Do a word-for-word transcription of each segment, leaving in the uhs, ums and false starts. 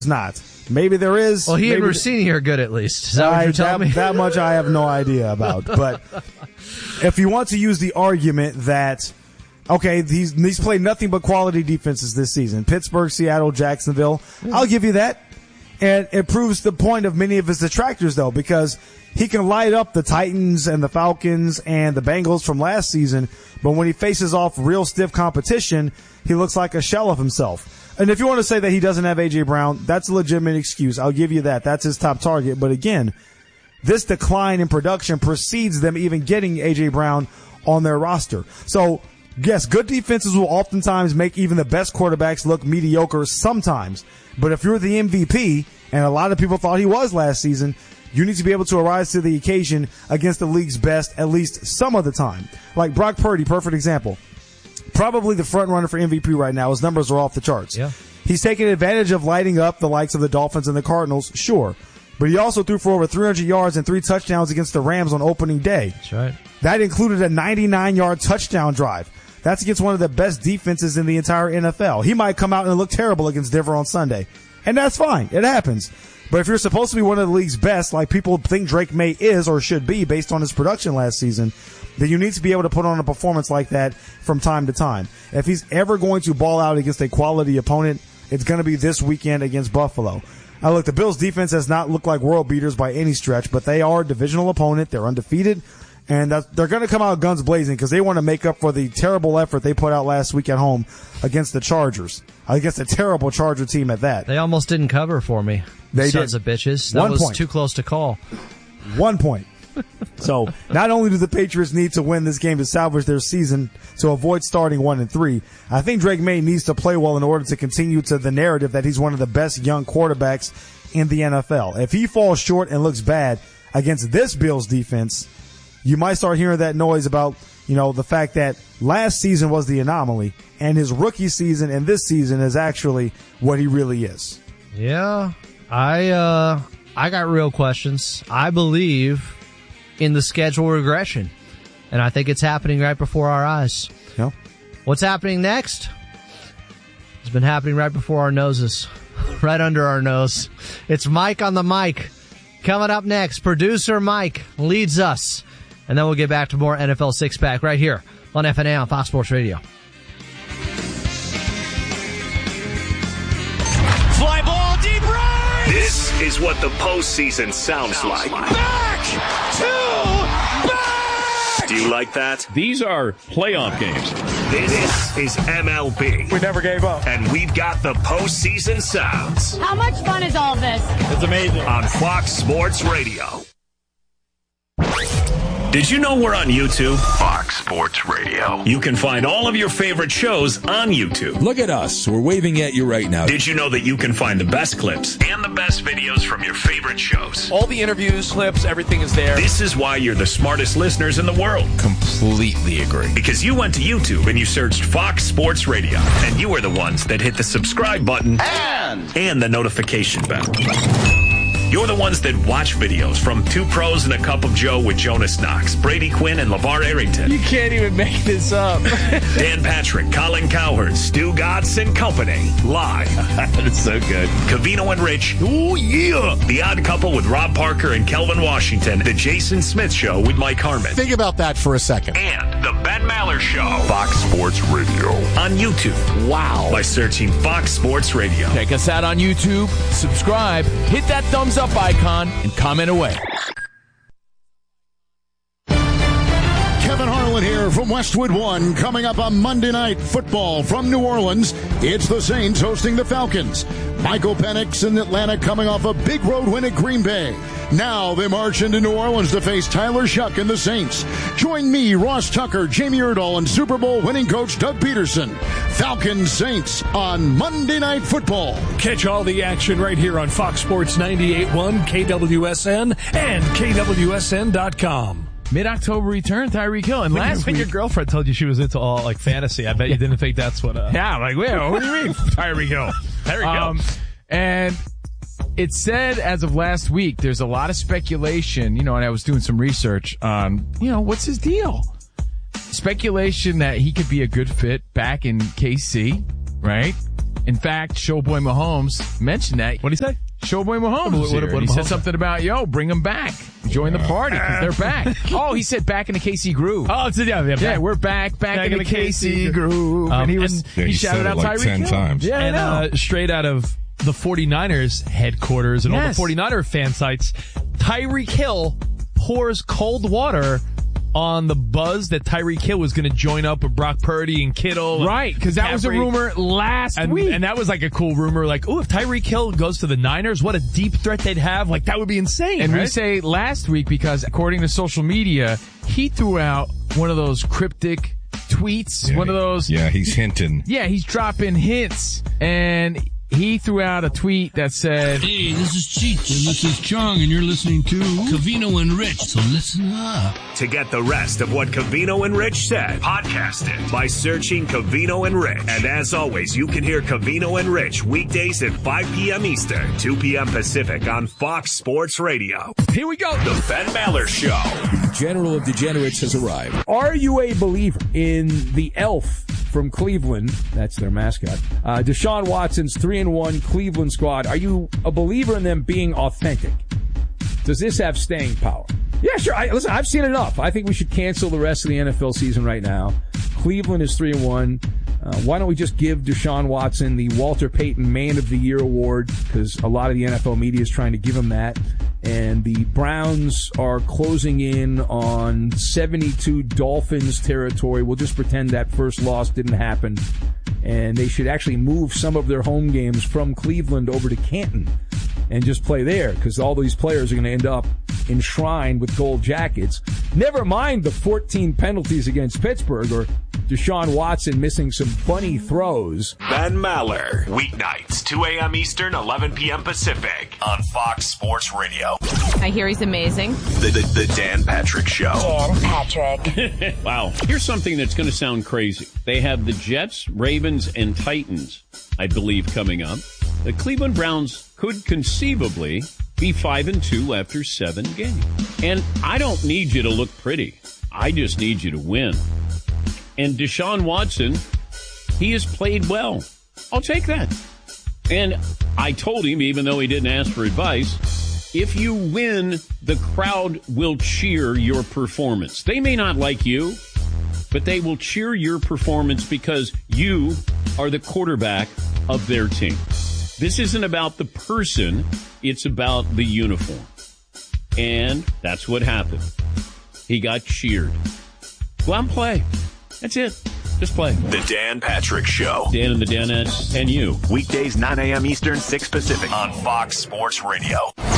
not. Maybe there is. Well, he maybe and Rossini are good at least. Is that what I, you're telling that, me? that much I have no idea about. But if you want to use the argument that, okay, he's, he's played nothing but quality defenses this season, Pittsburgh, Seattle, Jacksonville, yeah. I'll give you that. And it proves the point of many of his detractors, though, because he can light up the Titans and the Falcons and the Bengals from last season, but when he faces off real stiff competition, he looks like a shell of himself. And if you want to say that he doesn't have A J. Brown, that's a legitimate excuse. I'll give you that. That's his top target. But again, this decline in production precedes them even getting A J. Brown on their roster. So, yes, good defenses will oftentimes make even the best quarterbacks look mediocre sometimes. But if you're the M V P, and a lot of people thought he was last season, you need to be able to arise to the occasion against the league's best at least some of the time. Like Brock Purdy, perfect example. Probably the front runner for M V P right now. His numbers are off the charts. Yeah. He's taking advantage of lighting up the likes of the Dolphins and the Cardinals, sure. But he also threw for over three hundred yards and three touchdowns against the Rams on opening day. That's right. That included a ninety-nine-yard touchdown drive. That's against one of the best defenses in the entire N F L. He might come out and look terrible against Denver on Sunday. And that's fine. It happens. But if you're supposed to be one of the league's best, like people think Drake May is or should be based on his production last season, then you need to be able to put on a performance like that from time to time. If he's ever going to ball out against a quality opponent, it's going to be this weekend against Buffalo. Now, look, the Bills' defense has not looked like world beaters by any stretch, but they are a divisional opponent. They're undefeated, and that's, they're going to come out guns blazing because they want to make up for the terrible effort they put out last week at home against the Chargers, against a terrible Charger team at that. They almost didn't cover for me. They Sons did. of bitches. That One was point. too close to call. One point. So not only do the Patriots need to win this game to salvage their season to avoid starting one and three, I think Drake May needs to play well in order to continue to the narrative that he's one of the best young quarterbacks in the N F L. If he falls short and looks bad against this Bills defense, you might start hearing that noise about, you know, the fact that last season was the anomaly and his rookie season and this season is actually what he really is. Yeah, I uh, I got real questions. I believe in the schedule regression, and I think it's happening right before our eyes. Yeah. What's happening next? It's been happening right before our noses, right under our nose. It's Mike on the mic. Coming up next, producer Mike leads us, and then we'll get back to more N F L Six-Pack right here on F N A on Fox Sports Radio. Fly ball, deep right! This is what the postseason sounds, sounds like. like. Back to back! Do you like that? These are playoff games. This is M L B. We never gave up. And we've got the postseason sounds. How much fun is all this? It's amazing. On Fox Sports Radio. Did you know we're on YouTube? Fox Sports Radio. You can find all of your favorite shows on YouTube. Look at us. We're waving at you right now. Did you know that you can find the best clips and the best videos from your favorite shows? All the interviews, clips, everything is there. This is why you're the smartest listeners in the world. Completely agree. Because you went to YouTube and you searched Fox Sports Radio. And you were the ones that hit the subscribe button And, and the notification bell. You're the ones that watch videos from Two Pros and a Cup of Joe with Jonas Knox, Brady Quinn, and LeVar Arrington. you can't even make this up. Dan Patrick, Colin Cowherd, Stu Godson and Company. Live. That's so good. Cavino and Rich. Ooh, yeah. The Odd Couple with Rob Parker and Kelvin Washington. The Jason Smith Show with Mike Harmon. Think about that for a second. And the Ben Maller Show. Fox Sports Radio. On YouTube. Wow. By searching Fox Sports Radio. Check us out on YouTube, subscribe, hit that thumbs up icon, and comment away. Kevin Harlan here from Westwood One. Coming up on Monday Night Football from New Orleans, it's the Saints hosting the Falcons. Michael Penix in Atlanta coming off a big road win at Green Bay. Now they march into New Orleans to face Tyler Shuck and the Saints. Join me, Ross Tucker, Jamie Erdahl, and Super Bowl winning coach Doug Peterson. Falcons Saints on Monday Night Football. Catch all the action right here on Fox Sports ninety-eight point one, K W S N, and K W S N dot com. Mid-October return, Tyreek Hill. And when last you, when week, your girlfriend told you she was into all like fantasy, I bet you didn't think that's what. Uh... Yeah, I'm like, wait, what do you mean, Tyreek Hill? There we um, go. And it said as of last week, there's a lot of speculation, you know, and I was doing some research on, you know, what's his deal? Speculation that he could be a good fit back in K C, right? In fact, Showboy Mahomes mentioned that. What did he say? Showboy Mahomes. What- was what- here, what and he said Mahomes something about, yo, bring them back. Join the party because they're back. Oh, he said back in the K C groove. Oh, it's, yeah, yeah, Yeah, we're back, back, in, the K C groove. Um, and he was, and- Yeah, he, he shouted said it out like Tyreek ten Hill. times. Yeah, and I know. uh, straight out of the 49ers headquarters and Yes. all the 49er fan sites, Tyreek Hill pours cold water on the buzz that Tyreek Hill was going to join up with Brock Purdy and Kittle. Right, because that was a McCaffrey. rumor last And, week. and that was like a cool rumor. Like, oh, if Tyreek Hill goes to the Niners, what a deep threat they'd have. Like, that would be insane. And right? we say last week because, according to social media, he threw out one of those cryptic tweets, Yeah, one of those. Yeah, he's hinting. Yeah, he's dropping hints, and he threw out a tweet that said, Hey, this is Cheech, and this is Chong, and you're listening to Covino and Rich, so listen up. To get the rest of what Covino and Rich said, podcast it by searching Covino and Rich. And as always, you can hear Covino and Rich weekdays at five p.m. Eastern, two p.m. Pacific on Fox Sports Radio. Here we go. The Ben Maller Show. General of Degenerates has arrived. Are you a believer in the elf from Cleveland? That's their mascot. Uh, Deshaun Watson's three and one Cleveland squad. Are you a believer in them being authentic? Does this have staying power? Yeah, sure. I, listen, I've seen enough. I think we should cancel the rest of the N F L season right now. Cleveland is three and one. Uh, why don't we just give Deshaun Watson the Walter Payton Man of the Year award? Because a lot of the N F L media is trying to give him that. And the Browns are closing in on seventy-two Dolphins territory. We'll just pretend that first loss didn't happen. And they should actually move some of their home games from Cleveland over to Canton and just play there, because all these players are going to end up enshrined with gold jackets. Never mind the fourteen penalties against Pittsburgh or Deshaun Watson missing some funny throws. Ben Maller, weeknights, two a.m. Eastern, eleven p.m. Pacific on Fox Sports Radio. I hear he's amazing. The, the, the Dan Patrick Show. Dan Patrick. Wow. Here's something that's going to sound crazy. They have the Jets, Ravens, and Titans, I believe, coming up. The Cleveland Browns could conceivably be five and two after seven games. And I don't need you to look pretty. I just need you to win. And Deshaun Watson, he has played well. I'll take that. And I told him, even though he didn't ask for advice, if you win, the crowd will cheer your performance. They may not like you, but they will cheer your performance because you are the quarterback of their team. This isn't about the person, it's about the uniform. And that's what happened. He got cheered. Go out and play. That's it. Just play. The Dan Patrick Show. Dan and the Danettes and you. Weekdays, nine a.m. Eastern, six Pacific on Fox Sports Radio.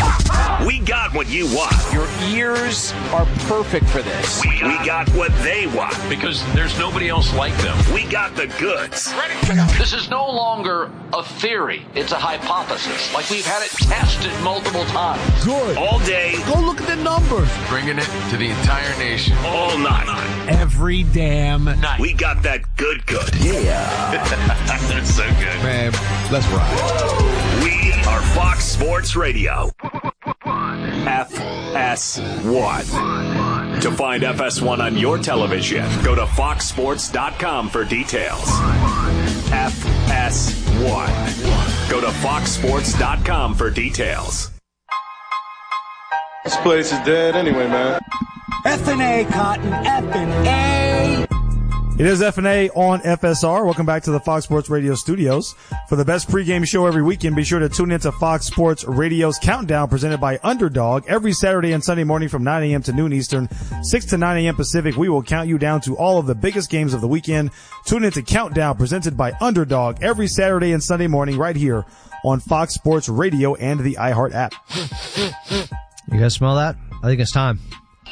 We got what you want. Your ears are perfect for this. We, we got what they want. Because there's nobody else like them. We got the goods. This is no longer a theory. It's a hypothesis. Like we've had it tested multiple times. Good. All day. Go look at the numbers. Bringing it to the entire nation. All night. Every damn night. We got that good good. Yeah. That's so good. Man, let's ride. We are Fox Sports Radio. F S one. To find F S one on your television, go to fox sports dot com for details. F S one. Go to fox sports dot com for details. This place is dead anyway, man. F and A, Cotton. F and A. It is F and A on F S R. Welcome back to the Fox Sports Radio studios. For the best pregame show every weekend, be sure to tune into Fox Sports Radio's Countdown presented by Underdog. Every Saturday and Sunday morning from nine a.m. to noon Eastern, six to nine a.m. Pacific, we will count you down to all of the biggest games of the weekend. Tune into Countdown presented by Underdog every Saturday and Sunday morning right here on Fox Sports Radio and the iHeart app. You guys smell that? I think it's time.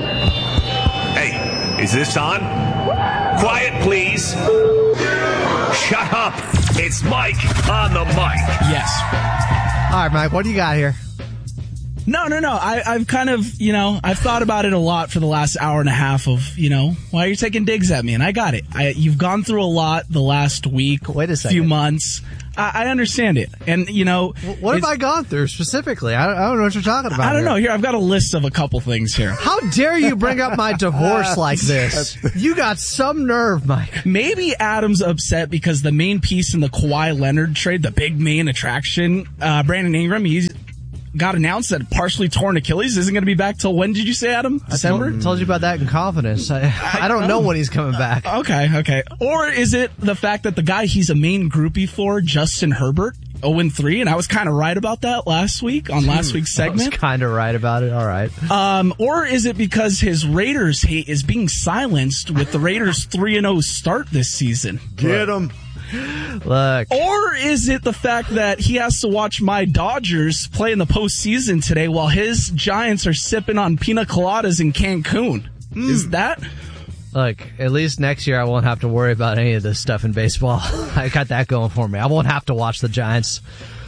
Hey, is this on? Quiet, please. Shut up. It's Mike on the mic. Yes. All right, Mike, what do you got here? No, no, no. I, I've kind of, you know, I've thought about it a lot for the last hour and a half of, you know, why are you taking digs at me? And I got it. I, you've gone through a lot the last week, Wait a second. few months. I, I understand it. And, you know. What have I gone through specifically? I don't, I don't know what you're talking about. I don't here. know. Here, I've got a list of a couple things here. How dare you bring up my divorce like this? You got some nerve, Mike. Maybe Adam's upset because the main piece in the Kawhi Leonard trade, the big main attraction, uh, Brandon Ingram, he's got announced that partially torn Achilles isn't going to be back till when did you say, Adam? December? I told, told you about that in confidence. I, I don't know when he's coming back. Okay, okay. Or is it the fact that the guy he's a main groupie for, Justin Herbert, oh and three, and I was kind of right about that last week on last week's segment. I was kind of right about it. All right. Um, or is it because his Raiders hate is being silenced with the Raiders three and oh start this season? Get him. Look. Or is it the fact that he has to watch my Dodgers play in the postseason today while his Giants are sipping on pina coladas in Cancun? Mm. Is that? Look, at least next year I won't have to worry about any of this stuff in baseball. I got that going for me. I won't have to watch the Giants.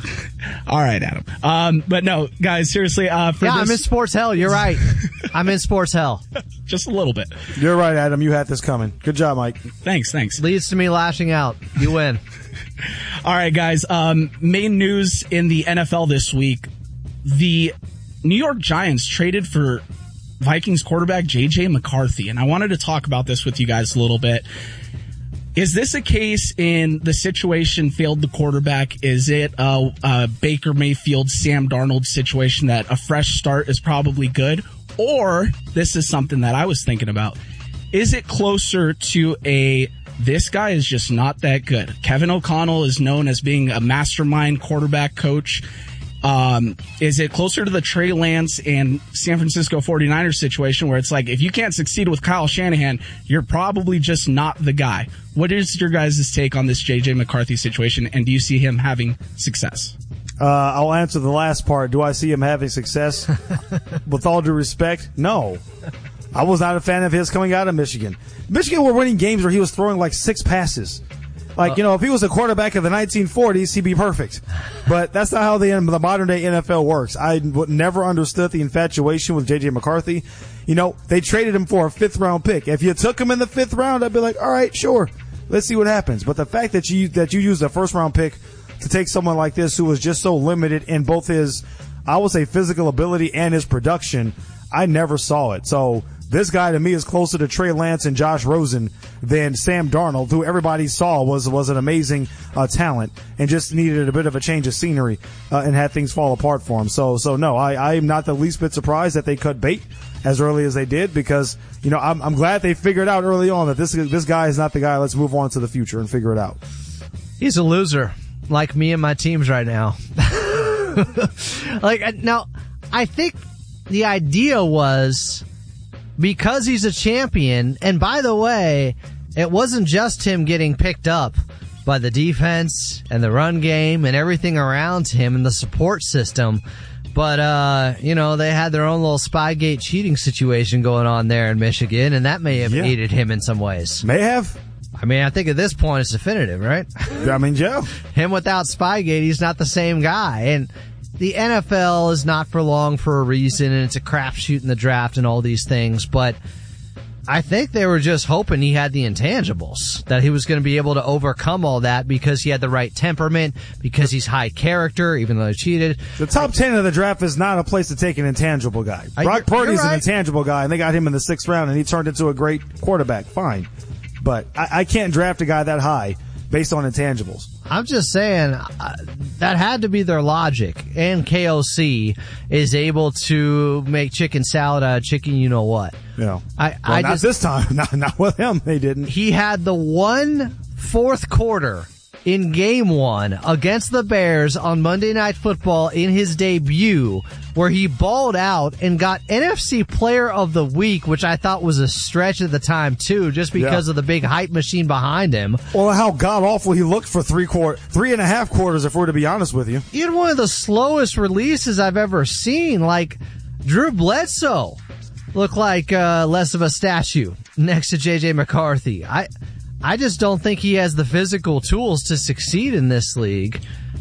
All right, Adam. Um, but no, guys, seriously. Uh, for yeah, this... I'm in sports hell. You're right. I'm in sports hell. Just a little bit. You're right, Adam. You had this coming. Good job, Mike. Thanks, thanks. Leads to me lashing out. You win. All right, guys. Um, main news in the N F L this week. The New York Giants traded for Vikings quarterback J J McCarthy. And I wanted to talk about this with you guys a little bit. Is this a case in the situation failed the quarterback? Is it a, a Baker Mayfield, Sam Darnold situation that a fresh start is probably good? Or this is something that I was thinking about. Is it closer to a this guy is just not that good? Kevin O'Connell is known as being a mastermind quarterback coach. Um, is it closer to the Trey Lance and San Francisco forty-niners situation where it's like, if you can't succeed with Kyle Shanahan, you're probably just not the guy? What is your guys' take on this J J McCarthy situation, and do you see him having success? Uh, I'll answer the last part. Do I see him having success? With all due respect, no. I was not a fan of his coming out of Michigan. Michigan were winning games where he was throwing like six passes. Like, you know, if he was a quarterback of the nineteen forties, he'd be perfect. But that's not how the, the modern-day N F L works. I w- never understood the infatuation with J J McCarthy. You know, they traded him for a fifth-round pick. If you took him in the fifth round, I'd be like, all right, sure. Let's see what happens. But the fact that you that you used a first-round pick to take someone like this who was just so limited in both his, I would say, physical ability and his production, I never saw it. So this guy to me is closer to Trey Lance and Josh Rosen than Sam Darnold, who everybody saw was was an amazing uh, talent and just needed a bit of a change of scenery uh, and had things fall apart for him. So, so no, I, I am not the least bit surprised that they cut bait as early as they did because, you know, I'm, I'm glad they figured out early on that this this guy is not the guy. Let's move on to the future and figure it out. He's a loser, like me and my teams right now. Like, now, I think the idea was because he's a champion, and by the way, it wasn't just him getting picked up by the defense and the run game and everything around him and the support system, but, uh, you know, they had their own little Spygate cheating situation going on there in Michigan, and that may have yeah. aided him in some ways. May have. I mean, I think at this point it's definitive, right? I mean, yeah. Him without Spygate, he's not the same guy. And the N F L is not for long for a reason, and it's a crapshoot in the draft and all these things. But I think they were just hoping he had the intangibles, that he was going to be able to overcome all that because he had the right temperament, because he's high character, even though he cheated. The top ten of the draft is not a place to take an intangible guy. Brock Purdy's right. an intangible guy, and they got him in the sixth round, and he turned into a great quarterback. Fine. But I, I can't draft a guy that high based on intangibles. I'm just saying uh, that had to be their logic. And K O C is able to make chicken salad out of chicken, you know what? Yeah. I, well, I not just, this time. Not, not with him. They didn't. He had the one fourth quarter in game one against the Bears on Monday Night Football in his debut where he balled out and got N F C Player of the Week, which I thought was a stretch at the time too, just because yeah. of the big hype machine behind him. Well, how god awful he looked for three quarter, three and a half quarters, if we're to be honest with you. He had one of the slowest releases I've ever seen. Like Drew Bledsoe looked like uh, less of a statue next to J J McCarthy. I. I just don't think he has the physical tools to succeed in this league.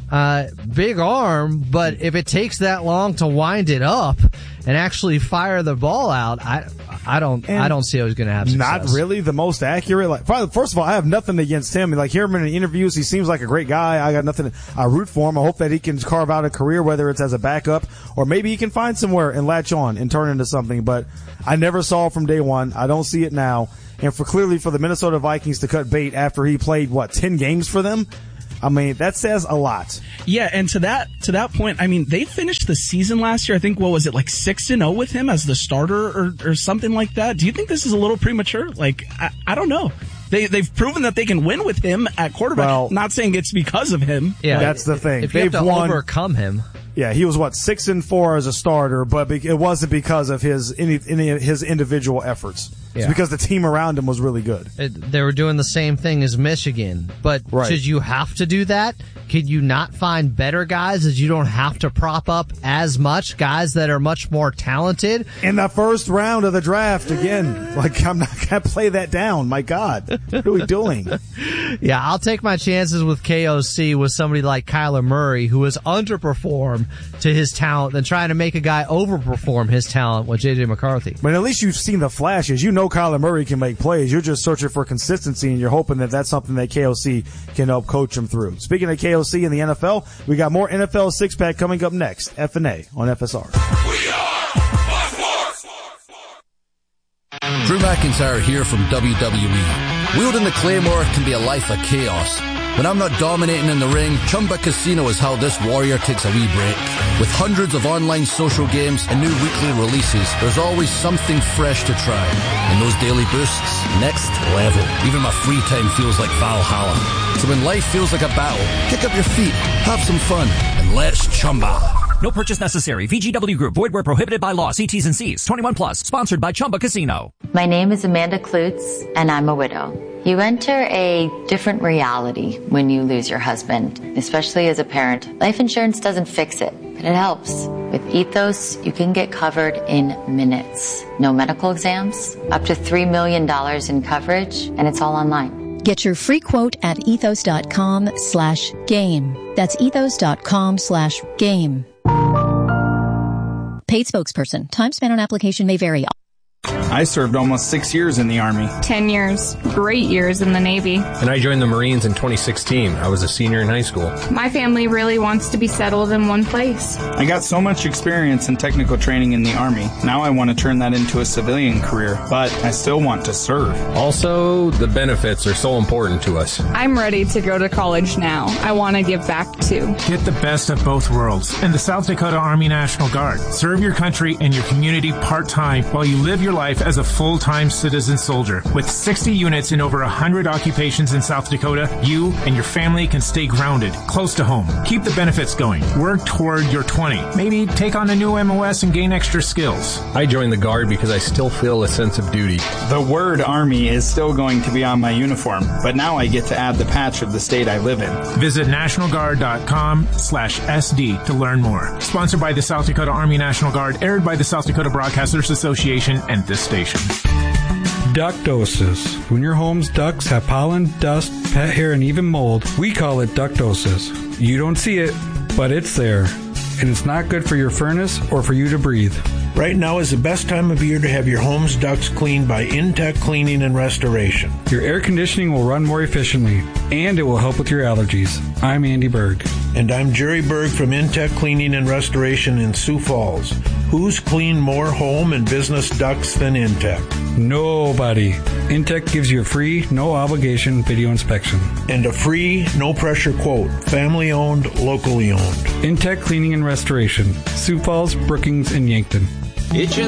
Uh, big arm, but if it takes that long to wind it up and actually fire the ball out, I, I don't, and I don't see how he's going to have success. Not really the most accurate. Like, first of all, I have nothing against him. Like, hear him in the interviews, he seems like a great guy. I got nothing. I root for him. I hope that he can carve out a career, whether it's as a backup or maybe he can find somewhere and latch on and turn into something. But I never saw it from day one. I don't see it now. And for clearly for the Minnesota Vikings to cut bait after he played what ten games for them. I mean, that says a lot. Yeah, and to that to that point, I mean, they finished the season last year, I think, what was it, like six and oh with him as the starter or, or something like that? Do you think this is a little premature? Like, I, I don't know. They, they've proven that they can win with him at quarterback. Well, not saying it's because of him. Yeah, that's the thing. If you They've have to won, overcome him. Yeah, he was what six and four as a starter, but it wasn't because of his any, any of his individual efforts. It's Yeah. because the team around him was really good. It, they were doing the same thing as Michigan, but Right. should you have to do that? Could you not find better guys as you don't have to prop up as much guys that are much more talented? In the first round of the draft, again, like I'm not gonna play that down. My God, what are we doing? Yeah, I'll take my chances with K O C with somebody like Kyler Murray, who has underperformed to his talent, than trying to make a guy overperform his talent with J J McCarthy. But at least you've seen the flashes. You know Kyler Murray can make plays. You're just searching for consistency, and you're hoping that that's something that K O C can help coach him through. Speaking of K O C in the N F L, we got more N F L six-pack coming up next. F and A on F S R. Drew McIntyre here from W W E. Wielding the Claymore can be a life of chaos. When I'm not dominating in the ring, Chumba Casino is how this warrior takes a wee break. With hundreds of online social games and new weekly releases, there's always something fresh to try. And those daily boosts, next level. Even my free time feels like Valhalla. So when life feels like a battle, kick up your feet, have some fun, and let's Chumba. No purchase necessary. V G W Group. Void where prohibited by law. See T's and C's. twenty-one plus. Sponsored by Chumba Casino. My name is Amanda Klutz, and I'm a widow. You enter a different reality when you lose your husband, especially as a parent. Life insurance doesn't fix it, but it helps. With Ethos, you can get covered in minutes. No medical exams, up to three million dollars in coverage, and it's all online. Get your free quote at ethos.com slash game. That's ethos.com slash game. Paid spokesperson. Time spent on application may vary. I served almost six years in the Army. Ten years. Great years in the Navy. And I joined the Marines in twenty sixteen. I was a senior in high school. My family really wants to be settled in one place. I got so much experience and technical training in the Army. Now I want to turn that into a civilian career, but I still want to serve. Also, the benefits are so important to us. I'm ready to go to college now. I want to give back too. Get the best of both worlds in the South Dakota Army National Guard. Serve your country and your community part-time while you live your life as a full-time citizen soldier. With sixty units in over one hundred occupations in South Dakota, you and your family can stay grounded, close to home. Keep the benefits going. Work toward your twenty. Maybe take on a new M O S and gain extra skills. I joined the Guard because I still feel a sense of duty. The word Army is still going to be on my uniform, but now I get to add the patch of the state I live in. Visit nationalguard.com slash SD to learn more. Sponsored by the South Dakota Army National Guard, aired by the South Dakota Broadcasters Association and this station. Ductosis. When your home's ducts have pollen, dust, pet hair, and even mold, we call it ductosis. You don't see it, but it's there. And it's not good for your furnace or for you to breathe. Right now is the best time of year to have your home's ducts cleaned by Intech Cleaning and Restoration. Your air conditioning will run more efficiently, and it will help with your allergies. I'm Andy Berg. And I'm Jerry Berg from Intech Cleaning and Restoration in Sioux Falls. Who's cleaned more home and business ducts than Intech? Nobody. Intech gives you a free, no-obligation video inspection. And a free, no-pressure quote. Family-owned, locally owned. Intech Cleaning and Restoration. Sioux Falls, Brookings, and Yankton. Itching